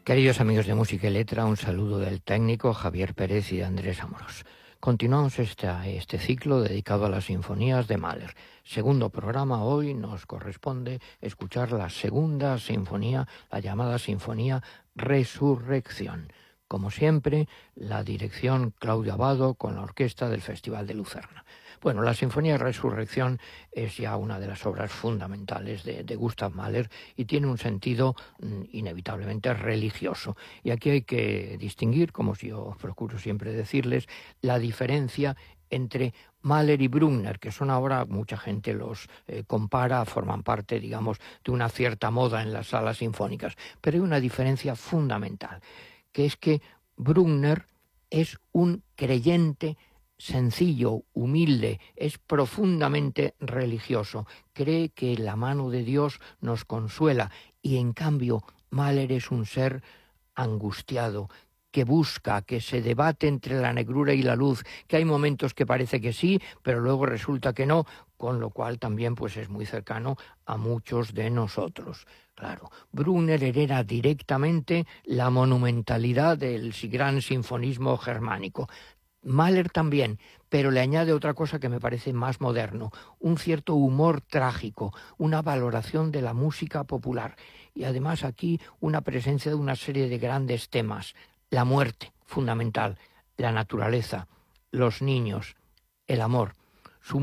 Queridos amigos de Música y Letra, un saludo del técnico Javier Pérez y de Andrés Amorós. Continuamos este ciclo dedicado a las sinfonías de Mahler. Segundo programa, hoy nos corresponde escuchar la segunda sinfonía, la llamada Sinfonía Resurrección. Como siempre, la dirección Claudio Abbado con la orquesta del Festival de Lucerna. Bueno, la Sinfonía Resurrección es ya una de las obras fundamentales de Gustav Mahler y tiene un sentido inevitablemente religioso. Y aquí hay que distinguir, como yo procuro siempre decirles, la diferencia entre Mahler y Bruckner, que son ahora, mucha gente los compara, forman parte, digamos, de una cierta moda en las salas sinfónicas. Pero hay una diferencia fundamental, que es que Bruckner es un creyente sencillo, humilde, es profundamente religioso, cree que la mano de Dios nos consuela y en cambio Mahler es un ser angustiado, que busca, que se debate entre la negrura y la luz, que hay momentos que parece que sí, pero luego resulta que no, con lo cual también pues es muy cercano a muchos de nosotros. Claro, Bruckner hereda directamente la monumentalidad del gran sinfonismo germánico. Mahler también, pero le añade otra cosa que me parece más moderno, un cierto humor trágico, una valoración de la música popular y además aquí una presencia de una serie de grandes temas, la muerte, fundamental, la naturaleza, los niños, el amor. Su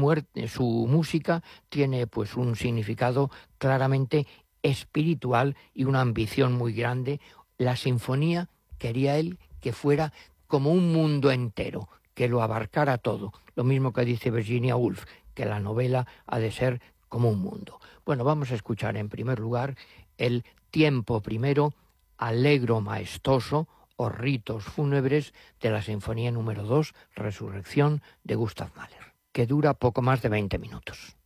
música tiene pues un significado claramente espiritual y una ambición muy grande. La sinfonía quería él que fuera como un mundo entero, que lo abarcara todo. Lo mismo que dice Virginia Woolf, que la novela ha de ser como un mundo. Bueno, vamos a escuchar en primer lugar el tiempo primero, allegro maestoso, o ritos fúnebres de la Sinfonía número 2, Resurrección, de Gustav Mahler, que dura poco más de 20 minutos.